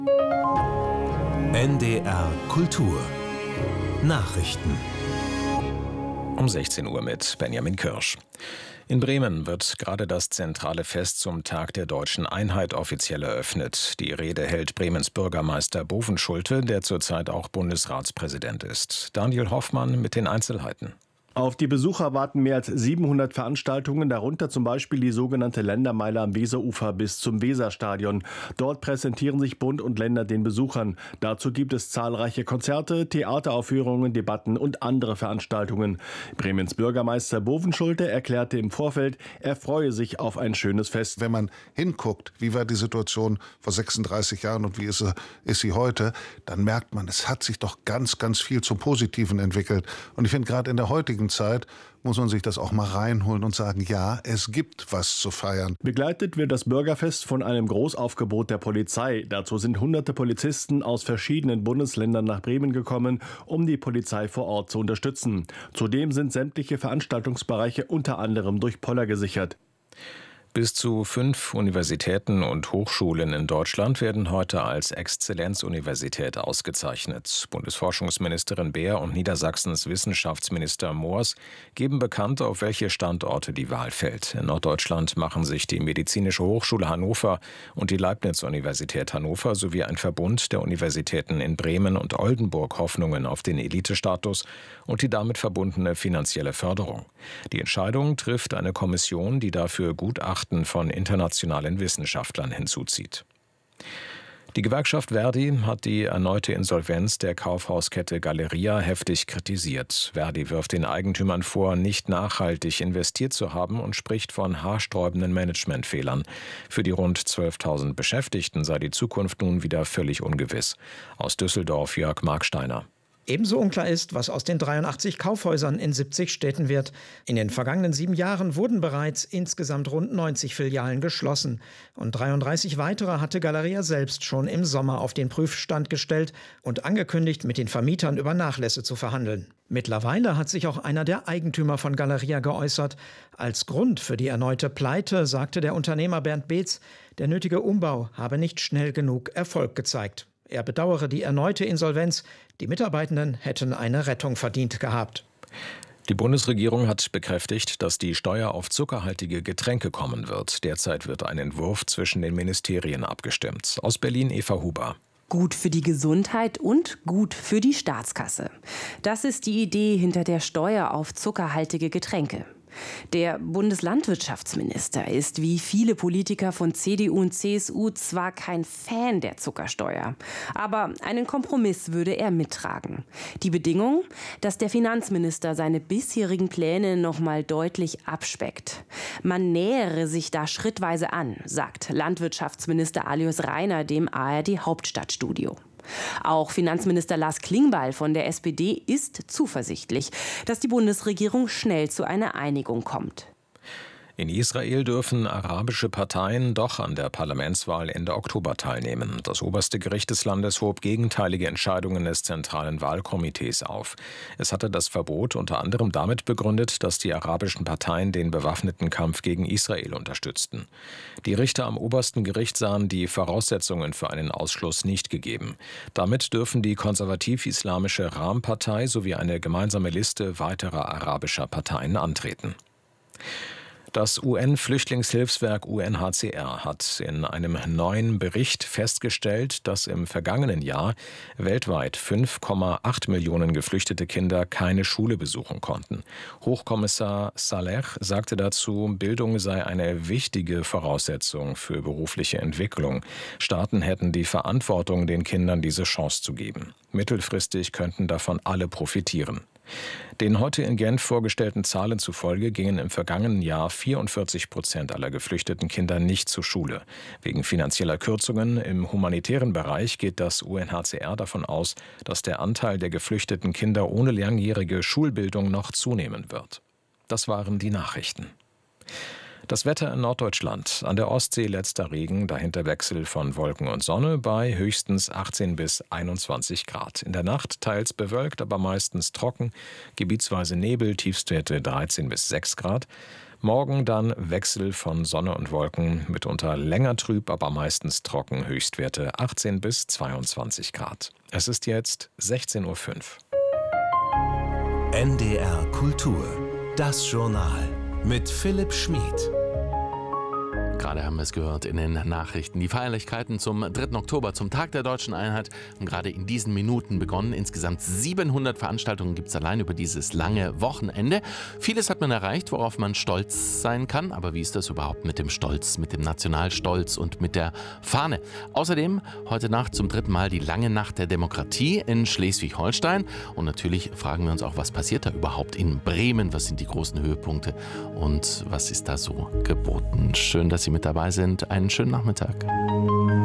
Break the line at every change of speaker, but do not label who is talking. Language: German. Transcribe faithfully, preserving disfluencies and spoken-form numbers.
N D R Kultur Nachrichten
um sechzehn Uhr mit Benjamin Kirsch. In Bremen wird gerade das zentrale Fest zum Tag der deutschen Einheit offiziell eröffnet. Die Rede hält Bremens Bürgermeister Bovenschulte, der zurzeit auch Bundesratspräsident ist. Daniel Hoffmann mit den Einzelheiten.
Auf die Besucher warten mehr als siebenhundert Veranstaltungen, darunter zum Beispiel die sogenannte Ländermeile am Weserufer bis zum Weserstadion. Dort präsentieren sich Bund und Länder den Besuchern. Dazu gibt es zahlreiche Konzerte, Theateraufführungen, Debatten und andere Veranstaltungen. Bremens Bürgermeister Bovenschulte erklärte im Vorfeld, er freue sich auf ein schönes Fest.
Wenn man hinguckt, wie war die Situation vor sechsunddreißig Jahren und wie ist sie, ist sie heute, dann merkt man, es hat sich doch ganz, ganz viel zum Positiven entwickelt. Und ich finde, gerade in der heutigen Zeit muss man sich das auch mal reinholen und sagen, ja, es gibt was zu feiern.
Begleitet wird das Bürgerfest von einem Großaufgebot der Polizei. Dazu sind hunderte Polizisten aus verschiedenen Bundesländern nach Bremen gekommen, um die Polizei vor Ort zu unterstützen. Zudem sind sämtliche Veranstaltungsbereiche unter anderem durch Poller gesichert.
Bis zu fünf Universitäten und Hochschulen in Deutschland werden heute als Exzellenzuniversität ausgezeichnet. Bundesforschungsministerin Beer und Niedersachsens Wissenschaftsminister Moors geben bekannt, auf welche Standorte die Wahl fällt. In Norddeutschland machen sich die Medizinische Hochschule Hannover und die Leibniz-Universität Hannover sowie ein Verbund der Universitäten in Bremen und Oldenburg Hoffnungen auf den Elitestatus und die damit verbundene finanzielle Förderung. Die Entscheidung trifft eine Kommission, die dafür Gutachten von internationalen Wissenschaftlern hinzuzieht. Die Gewerkschaft Verdi hat die erneute Insolvenz der Kaufhauskette Galeria heftig kritisiert. Verdi wirft den Eigentümern vor, nicht nachhaltig investiert zu haben und spricht von haarsträubenden Managementfehlern. Für die rund zwölftausend Beschäftigten sei die Zukunft nun wieder völlig ungewiss. Aus Düsseldorf Jörg Marksteiner.
Ebenso unklar ist, was aus den dreiundachtzig Kaufhäusern in siebzig Städten wird. In den vergangenen sieben Jahren wurden bereits insgesamt rund neunzig Filialen geschlossen. Und dreiunddreißig weitere hatte Galeria selbst schon im Sommer auf den Prüfstand gestellt und angekündigt, mit den Vermietern über Nachlässe zu verhandeln. Mittlerweile hat sich auch einer der Eigentümer von Galeria geäußert. Als Grund für die erneute Pleite sagte der Unternehmer Bernd Beetz, der nötige Umbau habe nicht schnell genug Erfolg gezeigt. Er bedauere die erneute Insolvenz. Die Mitarbeitenden hätten eine Rettung verdient gehabt.
Die Bundesregierung hat bekräftigt, dass die Steuer auf zuckerhaltige Getränke kommen wird. Derzeit wird ein Entwurf zwischen den Ministerien abgestimmt. Aus Berlin Eva Huber.
Gut für die Gesundheit und gut für die Staatskasse. Das ist die Idee hinter der Steuer auf zuckerhaltige Getränke. Der Bundeslandwirtschaftsminister ist wie viele Politiker von C D U und C S U zwar kein Fan der Zuckersteuer, aber einen Kompromiss würde er mittragen. Die Bedingung, dass der Finanzminister seine bisherigen Pläne noch mal deutlich abspeckt. Man nähere sich da schrittweise an, sagt Landwirtschaftsminister Alois Rainer dem A R D Hauptstadtstudio. Auch Finanzminister Lars Klingbeil von der S P D ist zuversichtlich, dass die Bundesregierung schnell zu einer Einigung kommt.
In Israel dürfen arabische Parteien doch an der Parlamentswahl Ende Oktober teilnehmen. Das oberste Gericht des Landes hob gegenteilige Entscheidungen des Zentralen Wahlkomitees auf. Es hatte das Verbot unter anderem damit begründet, dass die arabischen Parteien den bewaffneten Kampf gegen Israel unterstützten. Die Richter am obersten Gericht sahen die Voraussetzungen für einen Ausschluss nicht gegeben. Damit dürfen die konservativ-islamische Ram-Partei sowie eine gemeinsame Liste weiterer arabischer Parteien antreten. Das U N-Flüchtlingshilfswerk U N H C R hat in einem neuen Bericht festgestellt, dass im vergangenen Jahr weltweit fünf Komma acht Millionen geflüchtete Kinder keine Schule besuchen konnten. Hochkommissar Saleh sagte dazu, Bildung sei eine wichtige Voraussetzung für berufliche Entwicklung. Staaten hätten die Verantwortung, den Kindern diese Chance zu geben. Mittelfristig könnten davon alle profitieren. Den heute in Genf vorgestellten Zahlen zufolge gingen im vergangenen Jahr vierundvierzig Prozent aller geflüchteten Kinder nicht zur Schule. Wegen finanzieller Kürzungen im humanitären Bereich geht das U N H C R davon aus, dass der Anteil der geflüchteten Kinder ohne langjährige Schulbildung noch zunehmen wird. Das waren die Nachrichten. Das Wetter in Norddeutschland. An der Ostsee letzter Regen, dahinter Wechsel von Wolken und Sonne bei höchstens achtzehn bis einundzwanzig Grad. In der Nacht teils bewölkt, aber meistens trocken. Gebietsweise Nebel, Tiefstwerte dreizehn bis sechs Grad. Morgen dann Wechsel von Sonne und Wolken, mitunter länger trüb, aber meistens trocken, Höchstwerte achtzehn bis zweiundzwanzig Grad. Es ist jetzt sechzehn Uhr fünf.
N D R Kultur, das Journal mit Philipp Schmid.
Gerade haben wir es gehört in den Nachrichten. Die Feierlichkeiten zum dritten Oktober, zum Tag der Deutschen Einheit, haben gerade in diesen Minuten begonnen. Insgesamt siebenhundert Veranstaltungen gibt es allein über dieses lange Wochenende. Vieles hat man erreicht, worauf man stolz sein kann. Aber wie ist das überhaupt mit dem Stolz, mit dem Nationalstolz und mit der Fahne? Außerdem heute Nacht zum dritten Mal die lange Nacht der Demokratie in Schleswig-Holstein. Und natürlich fragen wir uns auch, was passiert da überhaupt in Bremen? Was sind die großen Höhepunkte und was ist da so geboten? Schön, dass Sie mit dabei sind. Einen schönen Nachmittag.